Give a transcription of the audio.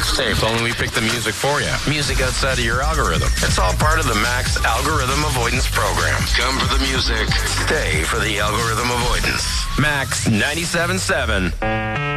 Hey, if only we picked the music for you. Music outside of your algorithm. It's all part of the Max Algorithm Avoidance Program. Come for the music. Stay for the algorithm avoidance. Max 97.7.